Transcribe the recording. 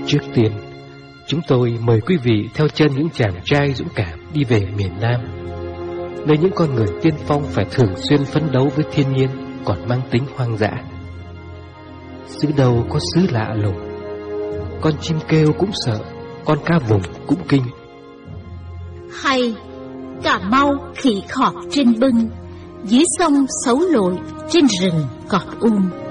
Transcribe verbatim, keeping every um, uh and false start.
Trước tiên, chúng tôi mời quý vị theo chân những chàng trai dũng cảm đi về miền Nam, nơi những con người tiên phong phải thường xuyên phấn đấu với thiên nhiên còn mang tính hoang dã. Xứ đâu có xứ lạ lùng, con chim kêu cũng sợ, con cá vùng cũng kinh. Hay Cà Mau khỉ khọt trên bưng, dưới sông xấu lội, trên rừng cọt um.